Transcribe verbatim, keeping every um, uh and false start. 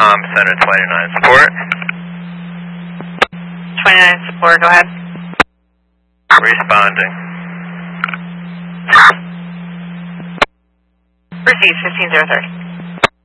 Com Center twenty-nine support. twenty-nine support, go ahead. Responding. Receive fifteen zero three.